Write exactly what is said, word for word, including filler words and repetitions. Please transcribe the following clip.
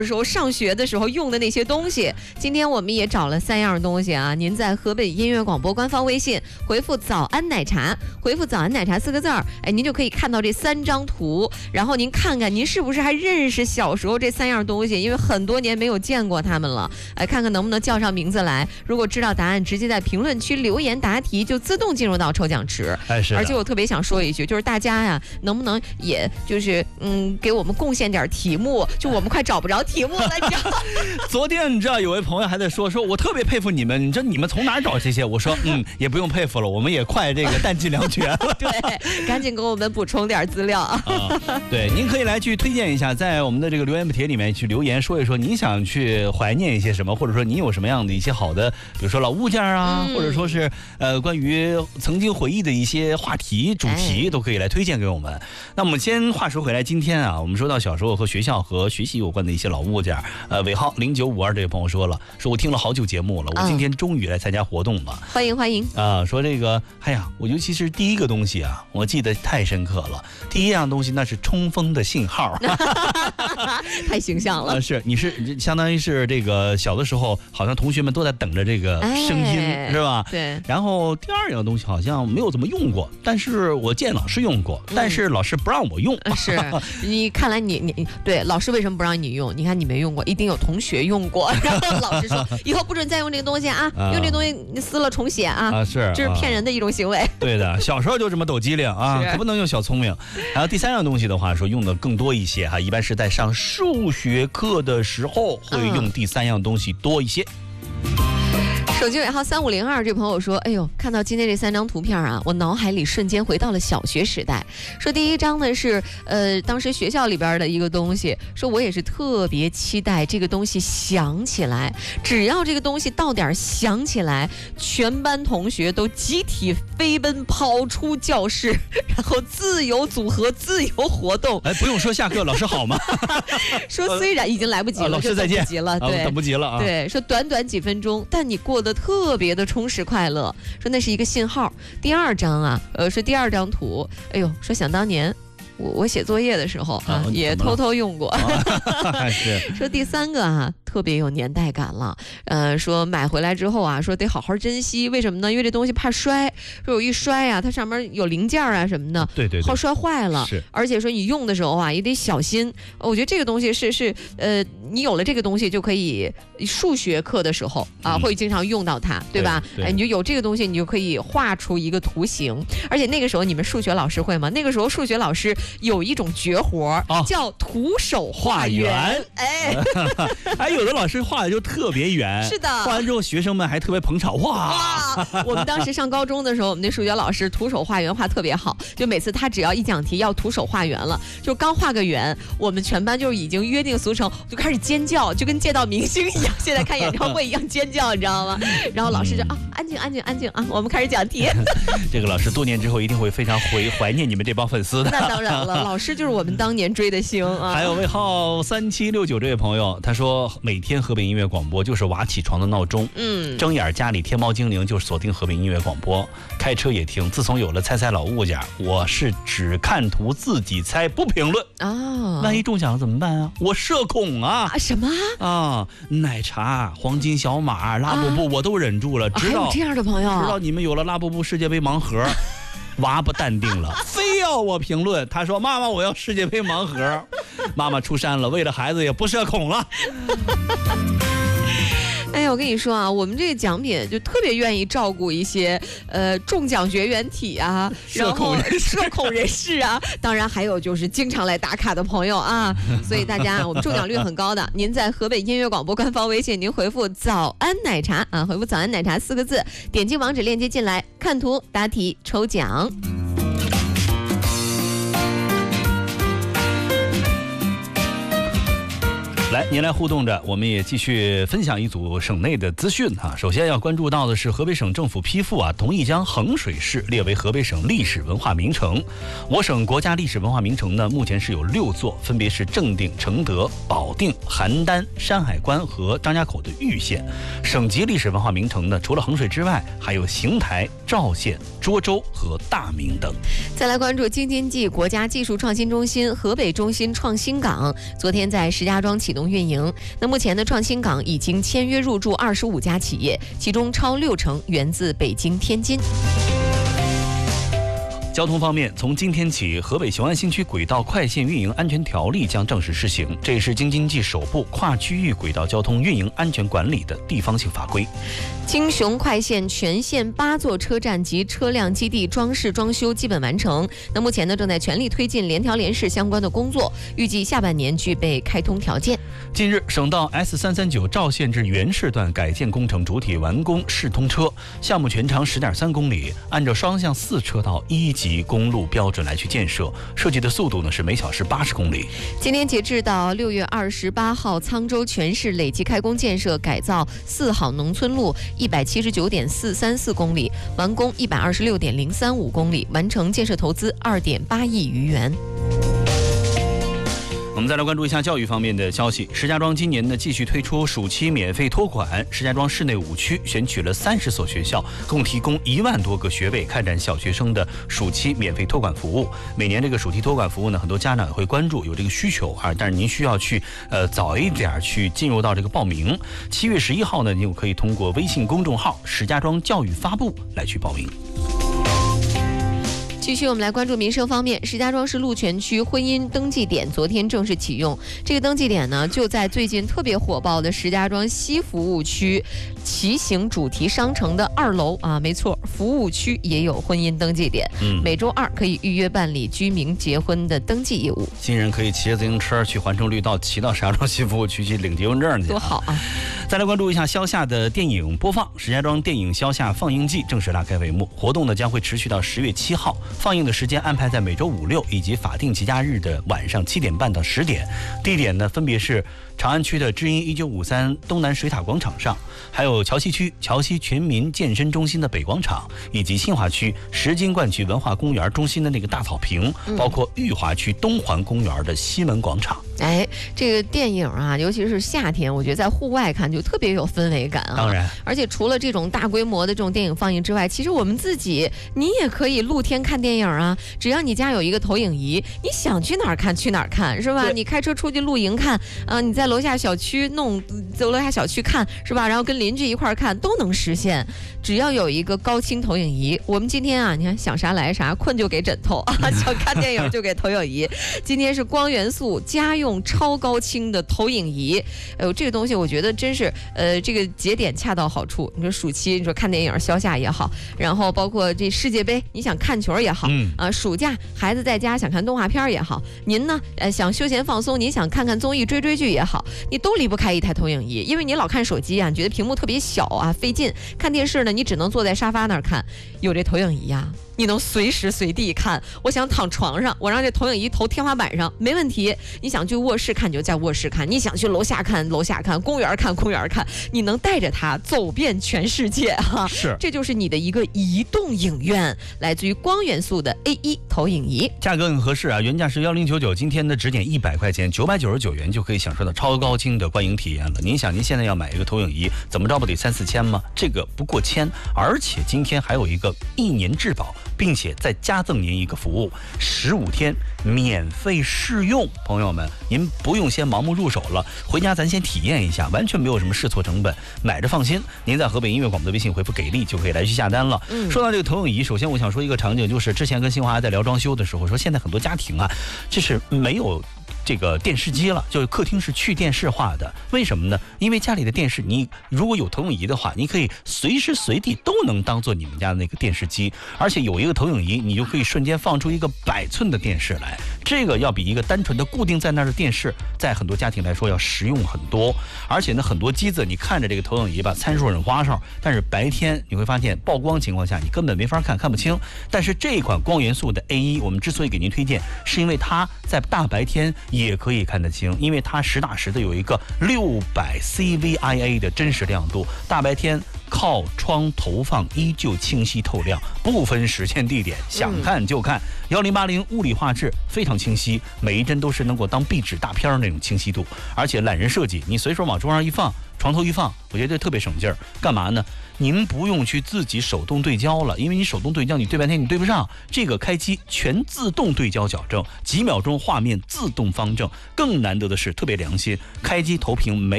时候上学的时候用的那些东西。今天我们也找了三样东西啊，您在河北音乐广播官方微信回复早安奶茶，回复早安奶茶四个字儿，哎，您就可以看到这三张图，然后您看看您是不是还认识小时候这三样东西，因为很多年没有见过他们了，哎，看看能不能叫上名字来。如果知道答案，直接在评论区留言答题，就自动进入到抽奖池。 哎，是。 而且我特别想说一句，就是大家呀，能不能也就是嗯给我们贡献点题目，就我们快找不着题目了，你知道？ 昨天你知道有位朋友还在说说我特别佩服你们，你知道你们从哪儿找这些？我说嗯也不用佩服了，我们也快这个弹尽粮绝了。 对，赶紧给我们补充点资料啊！ 对，您可以来去推荐一下，在我们的这个留言帖里面去留言，说一说你想去怀念一些什么，或者说你有什么样的一些好的，比如说老物件啊，嗯、或者说是呃关于曾经回忆的一些话题主题，都可以来推荐给我们。那我们先话说回来，今天啊，我们说到小时候和学校和学习有关的一些老物件，呃，尾号零九五二这位朋友说了，说我听了好久节目了，我今天终于来参加活动了， 欢迎欢迎啊！说这个，哎呀，我尤其是第一个东西啊，我记得太深刻了。第一样东西那是冲锋的信号， 太形象了。 啊、是，你是相当于是这个小的时候，好像同学们都在等着这个声音，哎、是吧？ 对。 然后第二样东西好像没有怎么用过，但是我见老师用过，嗯、但是老师不让我用。 是你看来你你对老师为什么不让你用？你看你没用过，一定有同学用过，然后老师说以后不准再用这个东西啊，啊用这东西你撕了重写啊， 啊是， 这是骗人的一种行为。啊、 对的，小时候就这么抖机灵啊，可不能用小聪明。然后第三样东西的话，说用的更多一些哈，一般是在上数学课的时候会用第三样东西多一些。 手机尾号三五零二这朋友说，哎呦，看到今天这三张图片啊，我脑海里瞬间回到了小学时代。说第一张呢是呃当时学校里边的一个东西，说我也是特别期待这个东西响起来，只要这个东西到点响起来，全班同学都集体飞奔跑出教室，然后自由组合自由活动。 哎，不用说下课，老师好吗？ 说虽然已经来不及了， 呃、老师再见， 等不及了，对、 啊，等不及了啊。 对，说短短几分钟，但你过得特别的充实快乐，说那是一个信号。第二张啊，呃，是第二张图，哎呦，说想当年我我写作业的时候啊，啊也偷偷用过。 啊、是说第三个啊，特别有年代感了，呃，说买回来之后啊，说得好好珍惜，为什么呢？因为这东西怕摔，说有一摔啊，它上面有零件啊什么的， 对对对， 好摔坏了。 是， 而且说你用的时候啊，也得小心。我觉得这个东西是是呃，你有了这个东西就可以，数学课的时候啊，嗯、会经常用到它，对吧？ 对对哎，你就有这个东西，你就可以画出一个图形。而且那个时候你们数学老师会吗？那个时候数学老师有一种绝活，哦、叫徒手画圆。哎， 哎，有的老师画的就特别圆， 是的， 画完之后学生们还特别捧场，哇！ 哇我们当时上高中的时候，我们那数学老师徒手画圆画特别好，就每次他只要一讲题要徒手画圆了，就刚画个圆，我们全班就已经约定俗成，就开始尖叫，就跟见到明星一样，现在看演唱会一样尖叫，你知道吗？然后老师就啊，安静安静安静啊，我们开始讲题。 这个老师多年之后一定会非常回怀念你们这帮粉丝的。 那当然了，老师就是我们当年追的星啊。 还有尾号三七六九这位朋友，他说每天河北音乐广播就是娃起床的闹钟，嗯，睁眼家里天猫精灵就锁定河北音乐广播，开车也听。自从有了猜猜老物件，我是只看图自己猜不评论啊、哦。万一中奖了怎么办啊？我社恐啊！ 啊什么啊？奶茶、黄金小马、拉布布、啊、我都忍住了，直到、 啊、还有这样的朋友， 直到你们有了拉布布世界杯盲盒。娃不淡定了，非要我评论。他说：“妈妈，我要世界杯盲盒。”妈妈出山了，为了孩子也不社恐了。 哎呀，我跟你说啊，我们这个奖品就特别愿意照顾一些呃中奖绝缘体啊， 社恐人士、 社恐人士啊，当然还有就是经常来打卡的朋友啊。所以大家，我们中奖率很高的。您在河北音乐广播官方微信，您回复“早安奶茶”啊，回复“早安奶茶”四个字，点击网址链接进来，看图答题抽奖。 来，您来互动着，我们也继续分享一组省内的资讯哈。首先要关注到的是河北省政府批复啊，同意将衡水市列为河北省历史文化名城。我省国家历史文化名城呢，目前是有六座，分别是正定、承德、保定、邯郸、山海关和张家口的玉县。省级历史文化名城呢，除了衡水之外，还有邢台、赵县、涿州和大名等。 再来关注京津冀国家技术创新中心河北中心创新港，昨天在石家庄启动动运营。那目前呢，创新港已经签约入驻二十五家企业，其中超六成源自北京、天津。 交通方面，从今天起，河北雄安新区轨道快线运营安全条例将正式施行，这也是京津冀首部跨区域轨道交通运营安全管理的地方性法规。 京雄快线全线八座车站及车辆基地装饰装修基本完成。那目前呢，正在全力推进联调联试相关的工作，预计下半年具备开通条件。 近日，省道 S 三三九赵县至原市段改建工程主体完工试通车，项目全长十点三公里，按照双向四车道一级公路标准来去建设，设计的速度呢是每小时八十公里。 今天截至到六月二十八号，沧州全市累计开工建设改造四好农村路一百七十九点四三四公里，完工一百二十六点零三五公里，完成建设投资二点八亿余元。 我们再来关注一下教育方面的消息。石家庄今年呢继续推出暑期免费托管，石家庄市内五区选取了三十所学校，共提供一万多个学位，开展小学生的暑期免费托管服务。每年这个暑期托管服务呢，很多家长也会关注，有这个需求啊，但是您需要去呃早一点去进入到这个报名。七月十一号呢，您就可以通过微信公众号“石家庄教育发布”来去报名。 继续，我们来关注民生方面。石家庄市鹿泉区婚姻登记点昨天正式启用。这个登记点呢，就在最近特别火爆的石家庄西服务区骑行主题商城的二楼啊，没错，服务区也有婚姻登记点。嗯，每周二可以预约办理居民结婚的登记业务。 新人可以骑着自行车去环城绿道，骑到石家庄西服务区去领结婚证去， 多好啊！ 再来关注一下消夏的电影播放。石家庄电影消夏放映季正式拉开帷幕，活动呢将会持续到十月七号。放映的时间安排在每周五六以及法定节假日的晚上七点半到十点，地点呢分别是长安区的知音一九五三东南水塔广场上，还有桥西区桥西全民健身中心的北广场，以及新华区石金冠区文化公园中心的那个大草坪，包括裕华区东环公园的西门广场。 哎，这个电影啊，尤其是夏天，我觉得在户外看就特别有氛围感啊。 当然， 而且除了这种大规模的这种电影放映之外，其实我们自己你也可以露天看电影啊。只要你家有一个投影仪，你想去哪儿看去哪儿看，是吧？你开车出去露营看啊、呃，你在楼下小区弄，在楼下小区看，是吧？然后跟邻居一块儿看都能实现。只要有一个高清投影仪，我们今天啊，你看想啥来啥，困就给枕头啊，想看电影就给投影仪。今天是光元素家用超高清的投影仪，哎呦，这个东西我觉得真是呃，这个节点恰到好处。你说暑期，你说看电影消夏也好，然后包括这世界杯，你想看球也好，嗯啊，暑假孩子在家想看动画片也好，您呢呃想休闲放松，您想看看综艺追追剧也好，你都离不开一台投影仪，因为你老看手机啊，你觉得屏幕特别小啊，费劲。看电视呢，你只能坐在沙发那儿看，有这投影仪呀、啊。你能随时随地看，我想躺床上，我让这投影仪投天花板上，没问题。你想去卧室看就在卧室看，你想去楼下看楼下看，公园看公园看，你能带着它走遍全世界哈、啊。 是， 这就是你的一个移动影院，来自于光元素的 A 一 投影仪， 价格很合适啊，原价是幺零九九，今天的只点一百块钱，九百九十九元就可以享受到超高清的观影体验了。您想，您现在要买一个投影仪，怎么着不得三四千吗？这个不过千，而且今天还有一个一年质保，并且再加赠您一个服务，十五天免费试用。朋友们，您不用先盲目入手了，回家咱先体验一下，完全没有什么试错成本，买着放心。您在河北音乐广播的微信回复给力就可以来去下单了。嗯，说到这个投影仪，首先我想说一个场景，就是之前跟新华在聊装修的时候说，现在很多家庭啊，就是没有这个电视机了，就是客厅是去电视化的。为什么呢？因为家里的电视，你如果有投影仪的话，你可以随时随地都能当做你们家的那个电视机，而且有一个投影仪，你就可以瞬间放出一个百寸的电视来。这个要比一个单纯的固定在那儿的电视，在很多家庭来说要实用很多。而且呢，很多机子你看着这个投影仪吧，参数很花哨，但是白天你会发现曝光情况下你根本没法看，看不清。但是这一款光元素的 A 一，我们之所以给您推荐，是因为它在大白天也可以看得清，因为它实打实的有一个六百 C V I A 的真实亮度，大白天靠窗投放依旧清晰透亮，不分时间地点，想看就看。幺零八零物理画质非常常清晰，每一帧都是能够当壁纸大片那种清晰度，而且懒人设计，你随手往桌上一放，床头一放，我觉得特别省劲儿。干嘛呢？您不用去自己手动对焦了，因为你手动对焦，你对半天你对不上。这个开机全自动对焦矫正，几秒钟画面自动方正。更难得的是，特别良心，开机投屏没